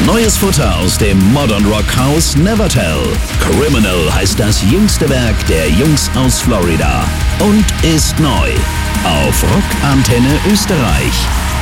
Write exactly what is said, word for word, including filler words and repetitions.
Neues Futter aus dem Modern Rock Haus Nevertell. Criminal heißt das jüngste Werk der Jungs aus Florida und ist neu auf Rock Antenne Österreich.